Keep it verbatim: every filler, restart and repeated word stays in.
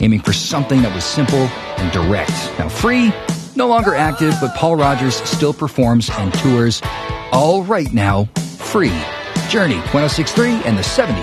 aiming for something that was simple and direct. Now, Free, no longer active, but Paul Rodgers still performs and tours all right now, free. Journey, one oh six point three and the seventy